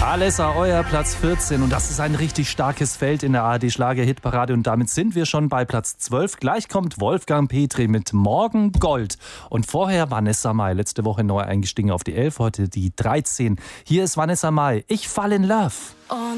Alessa, euer Platz 14 und das ist ein richtig starkes Feld in der ARD-Schlager-Hitparade und damit sind wir schon bei Platz 12. Gleich kommt Wolfgang Petri mit Morgen Gold und vorher Vanessa Mai, letzte Woche neu eingestiegen auf die 11, heute die 13. Hier ist Vanessa Mai, ich fall in Love.